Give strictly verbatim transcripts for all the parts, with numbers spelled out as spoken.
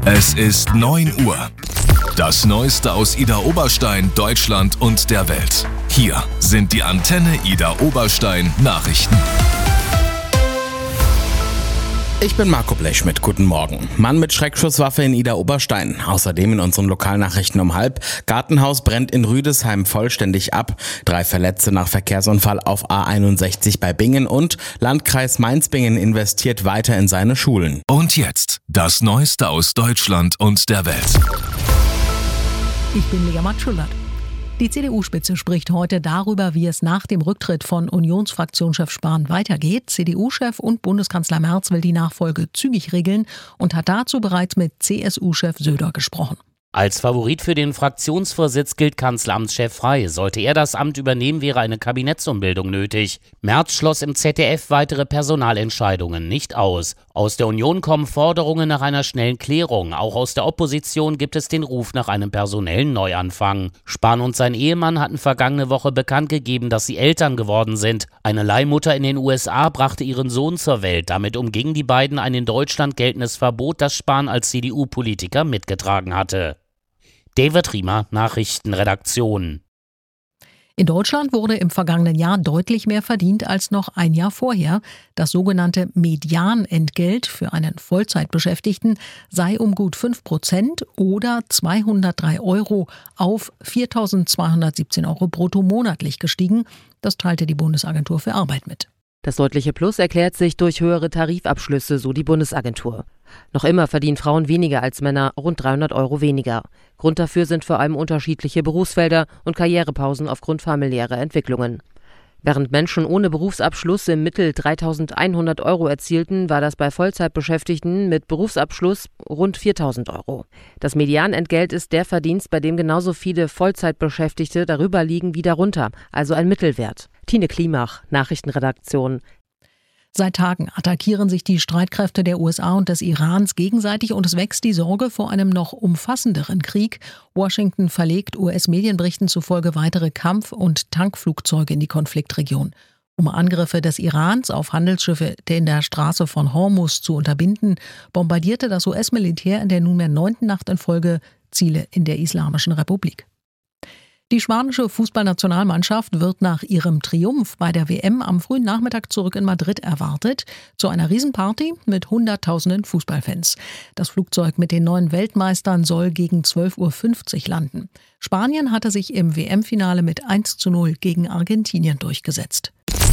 Es ist neun Uhr. Das Neueste aus Idar Oberstein, Deutschland und der Welt. Hier sind die Antenne Idar Oberstein Nachrichten. Ich bin Marco Blechschmidt, guten Morgen. Mann mit Schreckschusswaffe in Idar Oberstein. Außerdem in unseren Lokalnachrichten um halb. Gartenhaus brennt in Rüdesheim vollständig ab. Drei Verletzte nach Verkehrsunfall auf A einundsechzig bei Bingen und Landkreis Mainz-Bingen investiert weiter in seine Schulen. Und jetzt das Neueste aus Deutschland und der Welt. Ich bin Lea Matschulat. Die C D U-Spitze spricht heute darüber, wie es nach dem Rücktritt von Unionsfraktionschef Spahn weitergeht. C D U-Chef und Bundeskanzler Merz will die Nachfolge zügig regeln und hat dazu bereits mit C S U-Chef Söder gesprochen. Als Favorit für den Fraktionsvorsitz gilt Kanzleramtschef Frey. Sollte er das Amt übernehmen, wäre eine Kabinettsumbildung nötig. Merz schloss im Z D F weitere Personalentscheidungen nicht aus. Aus der Union kommen Forderungen nach einer schnellen Klärung. Auch aus der Opposition gibt es den Ruf nach einem personellen Neuanfang. Spahn und sein Ehemann hatten vergangene Woche bekannt gegeben, dass sie Eltern geworden sind. Eine Leihmutter in den U S A brachte ihren Sohn zur Welt. Damit umgingen die beiden ein in Deutschland geltendes Verbot, das Spahn als C D U-Politiker mitgetragen hatte. David Riemer, Nachrichtenredaktion. In Deutschland wurde im vergangenen Jahr deutlich mehr verdient als noch ein Jahr vorher. Das sogenannte Medianentgelt für einen Vollzeitbeschäftigten sei um gut fünf Prozent oder zweihundertdrei Euro auf viertausendzweihundertsiebzehn Euro brutto monatlich gestiegen. Das teilte die Bundesagentur für Arbeit mit. Das deutliche Plus erklärt sich durch höhere Tarifabschlüsse, so die Bundesagentur. Noch immer verdienen Frauen weniger als Männer, rund dreihundert Euro weniger. Grund dafür sind vor allem unterschiedliche Berufsfelder und Karrierepausen aufgrund familiärer Entwicklungen. Während Menschen ohne Berufsabschluss im Mittel dreitausendeinhundert Euro erzielten, war das bei Vollzeitbeschäftigten mit Berufsabschluss rund viertausend Euro. Das Medianentgelt ist der Verdienst, bei dem genauso viele Vollzeitbeschäftigte darüber liegen wie darunter, also ein Mittelwert. Tine Klimach, Nachrichtenredaktion. Seit Tagen attackieren sich die Streitkräfte der U S A und des Irans gegenseitig und es wächst die Sorge vor einem noch umfassenderen Krieg. Washington verlegt U S-Medienberichten zufolge weitere Kampf- und Tankflugzeuge in die Konfliktregion. Um Angriffe des Irans auf Handelsschiffe in der Straße von Hormuz zu unterbinden, bombardierte das U S-Militär in der nunmehr neunten Nacht in Folge Ziele in der Islamischen Republik. Die spanische Fußballnationalmannschaft wird nach ihrem Triumph bei der W M am frühen Nachmittag zurück in Madrid erwartet, zu einer Riesenparty mit hunderttausenden Fußballfans. Das Flugzeug mit den neuen Weltmeistern soll gegen zwölf Uhr fünfzig landen. Spanien hatte sich im W M-Finale mit eins zu null gegen Argentinien durchgesetzt.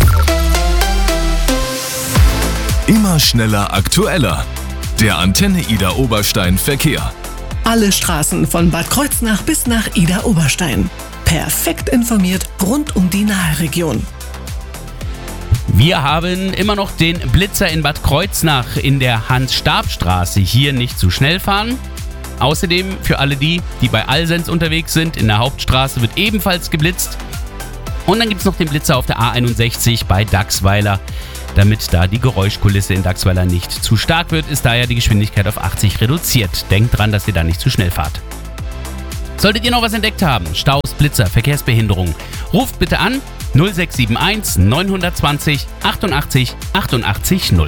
Immer schneller, aktueller. Der Antenne Idar Oberstein Verkehr. Alle Straßen von Bad Kreuznach bis nach Idar Oberstein. Perfekt informiert rund um die Naheregion. Wir haben immer noch den Blitzer in Bad Kreuznach in der Hans-Stab-Straße. Hier nicht zu schnell fahren. Außerdem für alle die, die bei Alsens unterwegs sind, in der Hauptstraße wird ebenfalls geblitzt. Und dann gibt es noch den Blitzer auf der A einundsechzig bei Dachsweiler. Damit da die Geräuschkulisse in Dachsweiler nicht zu stark wird, ist daher die Geschwindigkeit auf achtzig reduziert. Denkt dran, dass ihr da nicht zu schnell fahrt. Solltet ihr noch was entdeckt haben, Staus, Blitzer, Verkehrsbehinderung, ruft bitte an null sechs sieben eins neun zwei null achtundachtzig achtundachtzig null.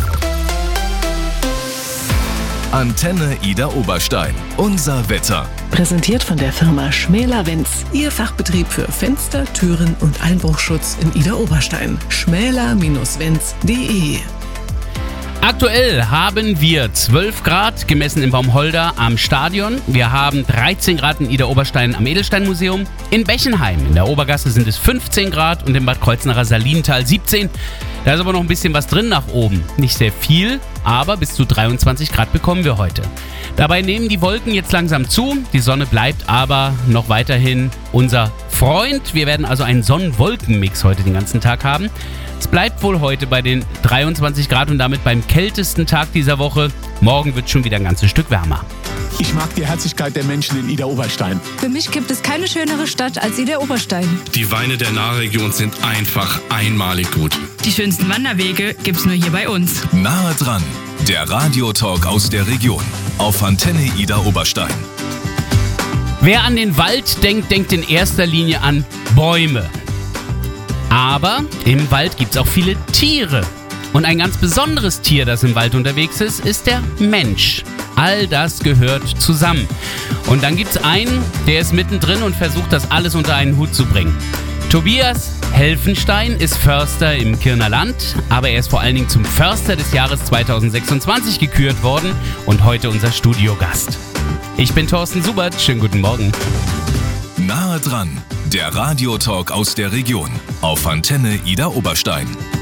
Antenne Idar Oberstein. Unser Wetter. Präsentiert von der Firma Schmäler-Wenz. Ihr Fachbetrieb für Fenster, Türen und Einbruchschutz in Idar Oberstein. schmäler Bindestrich wenz punkt de. Aktuell haben wir zwölf Grad gemessen in Baumholder am Stadion. Wir haben dreizehn Grad in Idar Oberstein am Edelstein-Museum. In Bechenheim in der Obergasse sind es fünfzehn Grad und im Bad Kreuznacher Salinental siebzehn. Da ist aber noch ein bisschen was drin nach oben. Nicht sehr viel, aber bis zu dreiundzwanzig Grad bekommen wir heute. Dabei nehmen die Wolken jetzt langsam zu. Die Sonne bleibt aber noch weiterhin unser Freund. Wir werden also einen Sonnen-Wolken-Mix heute den ganzen Tag haben. Es bleibt wohl heute bei den dreiundzwanzig Grad und damit beim kältesten Tag dieser Woche. Morgen wird schon wieder ein ganzes Stück wärmer. Ich mag die Herzlichkeit der Menschen in Idar Oberstein. Für mich gibt es keine schönere Stadt als Idar Oberstein. Die Weine der Nahregion sind einfach einmalig gut. Die schönsten Wanderwege gibt's nur hier bei uns. Nahe dran, der Radiotalk aus der Region auf Antenne Idar Oberstein. Wer an den Wald denkt, denkt in erster Linie an Bäume. Aber im Wald gibt es auch viele Tiere. Und ein ganz besonderes Tier, das im Wald unterwegs ist, ist der Mensch. All das gehört zusammen. Und dann gibt's einen, der ist mittendrin und versucht, das alles unter einen Hut zu bringen. Tobias Helfenstein ist Förster im Kirner Land, aber er ist vor allen Dingen zum Förster des Jahres zweitausendsechsundzwanzig gekürt worden und heute unser Studiogast. Ich bin Thorsten Subert, schönen guten Morgen. Nahe dran, der Radiotalk aus der Region auf Antenne Idar Oberstein.